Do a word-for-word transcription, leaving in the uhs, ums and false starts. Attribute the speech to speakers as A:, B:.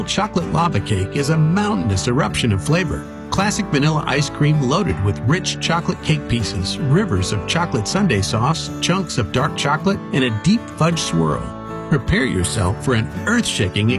A: Chocolate lava cake is a mountainous eruption of flavor. Classic vanilla ice cream loaded with rich chocolate cake pieces, rivers of chocolate sundae sauce, chunks of dark chocolate, and a deep fudge swirl. Prepare yourself for an earth-shaking